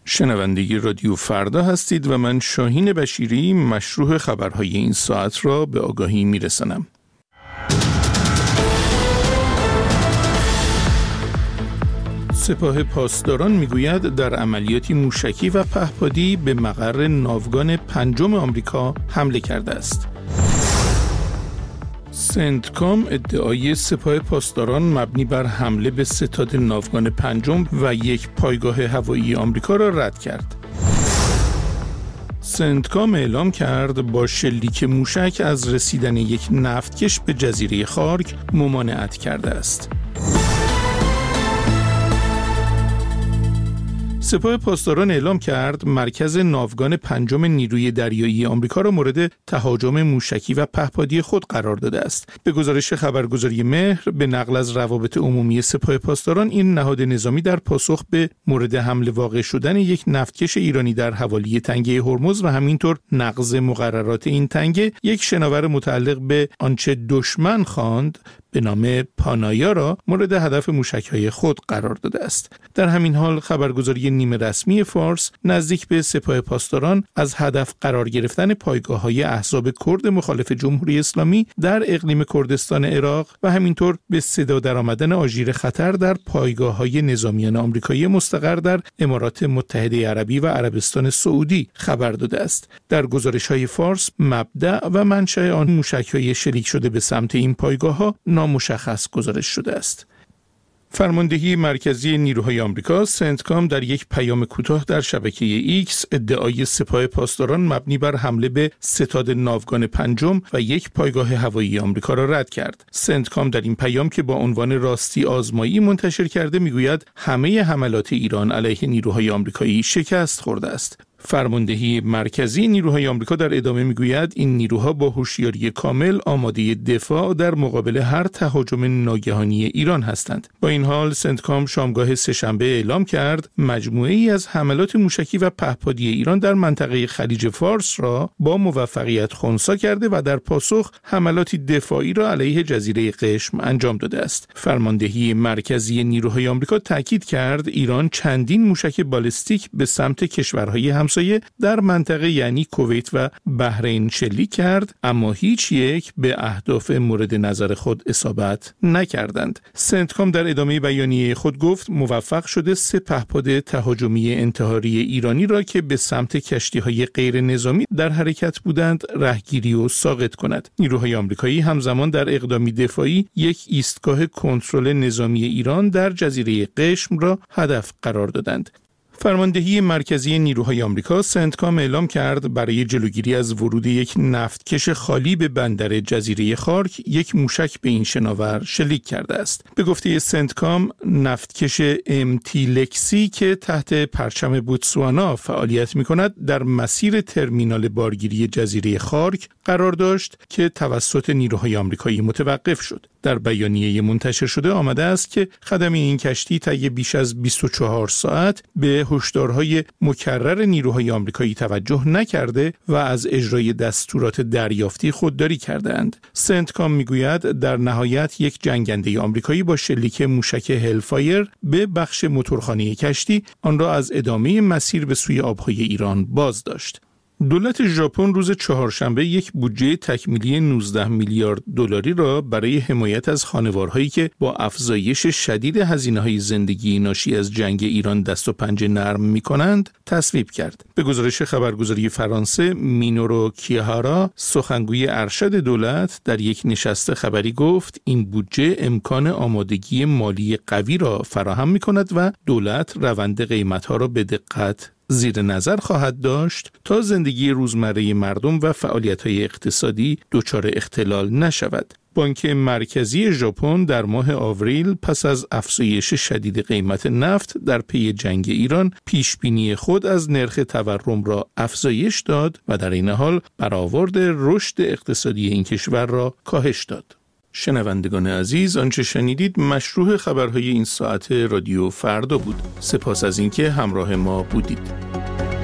شنونده رادیو فردا هستید و من شاهین بشیری مشروح خبرهای این ساعت را به آگاهی میرسانم. سپاه پاسداران میگوید در عملیاتی موشکی و پهپادی به مقر ناوگان پنجم آمریکا حمله کرده است. سنتکام ادعای سپاه پاسداران مبنی بر حمله به ستاد ناوگان پنجم و یک پایگاه هوایی آمریکا را رد کرد. سنتکام اعلام کرد با شلیک موشک از رسیدن یک نفتکش به جزیره خارک ممانعت کرده است. سپاه پاسداران اعلام کرد مرکز ناوگان پنجم نیروی دریایی آمریکا را مورد تهاجم موشکی و پهپادی خود قرار داده است. به گزارش خبرگزاری مهر به نقل از روابط عمومی سپاه پاسداران، این نهاد نظامی در پاسخ به مورد حمله واقع شدن یک نفتکش ایرانی در حوالی تنگه هرمز و همینطور نقض مقررات این تنگه، یک شناور متعلق به آنچه دشمن خواند به نام پانایا را مورد هدف موشک‌های خود قرار داده است. در همین حال خبرگزاری نیمه رسمی فارس نزدیک به سپاه پاسداران از هدف قرار گرفتن پایگاه‌های احزاب کرد مخالف جمهوری اسلامی در اقلیم کردستان عراق و همینطور به صدا درآمدن آژیر خطر در پایگاه‌های نظامیان آمریکایی مستقر در امارات متحده عربی و عربستان سعودی خبر داده است. در گزارش‌های فارس مبدأ و منشأ آن موشک‌های شلیک شده به سمت این پایگاه‌ها نامشخص گزارش شده است. فرماندهی مرکزی نیروهای آمریکا سنتکام در یک پیام کوتاه در شبکه ایکس ادعای سپاه پاسداران مبنی بر حمله به ستاد ناوگان پنجم و یک پایگاه هوایی آمریکا را رد کرد. سنتکام در این پیام که با عنوان راستی آزمایی منتشر کرده میگوید همه حملات ایران علیه نیروهای آمریکایی شکست خورده است. فرماندهی مرکزی نیروهای آمریکا در ادامه میگوید این نیروها با هوشیاری کامل آماده دفاع در مقابل هر تهاجم ناگهانی ایران هستند. با این حال سنتکام شامگاه سه‌شنبه اعلام کرد مجموعه‌ای از حملات موشکی و پهپادی ایران در منطقه خلیج فارس را با موفقیت خنثی کرده و در پاسخ حملاتی دفاعی را علیه جزیره قشم انجام داده است. فرماندهی مرکزی نیروهای آمریکا تاکید کرد ایران چندین موشک بالستیک به سمت کشورهای همسایه در منطقه یعنی کویت و بحرین شلیک کرد، اما هیچ یک به اهداف مورد نظر خود اصابت نکردند. سنتکام در ادامه بیانیه خود گفت موفق شده 3 پهپاد تهاجمی انتحاری ایرانی را که به سمت کشتی‌های غیر نظامی در حرکت بودند رهگیری و ساقط کند. نیروهای آمریکایی همزمان در اقدامی دفاعی یک ایستگاه کنترل نظامی ایران در جزیره قشم را هدف قرار دادند. فرماندهی مرکزی نیروهای آمریکا سنتکام اعلام کرد برای جلوگیری از ورود یک نفتکش خالی به بندر جزیره خارک یک موشک به این شناور شلیک کرده است. به گفته سنتکام نفتکش امتی لکسی که تحت پرچم بوتسوانا فعالیت می‌کند در مسیر ترمینال بارگیری جزیره خارک قرار داشت که توسط نیروهای آمریکایی متوقف شد. در بیانیه منتشر شده آمده است که خدمه این کشتی طی بیش از 24 ساعت به هشدارهای مکرر نیروهای آمریکایی توجه نکرده و از اجرای دستورات دریافتی خودداری کردند. سنتکام میگوید در نهایت یک جنگنده آمریکایی با شلیک موشک هلفایر به بخش موتورخانه کشتی آن را از ادامه مسیر به سوی آبهای ایران باز داشت. دولت ژاپن روز چهارشنبه یک بودجه تکمیلی 19 میلیارد دلاری را برای حمایت از خانوارهایی که با افزایش شدید هزینه‌های زندگی ناشی از جنگ ایران دست و پنجه نرم می‌کنند تصویب کرد. به گزارش خبرگزاری فرانسه مینورو کیهارا سخنگوی ارشد دولت در یک نشست خبری گفت این بودجه امکان آمادگی مالی قوی را فراهم می‌کند و دولت روند قیمت‌ها را به دقت زیر نظر خواهد داشت تا زندگی روزمره مردم و فعالیت‌های اقتصادی دچار اختلال نشود. بانک مرکزی ژاپن در ماه آوریل پس از افزایش شدید قیمت نفت در پی جنگ ایران پیشبینی خود از نرخ تورم را افزایش داد و در این حال برآورد رشد اقتصادی این کشور را کاهش داد. شنوندگان عزیز، آنچه شنیدید مشروح خبرهای این ساعت رادیو فردا بود. سپاس از اینکه همراه ما بودید.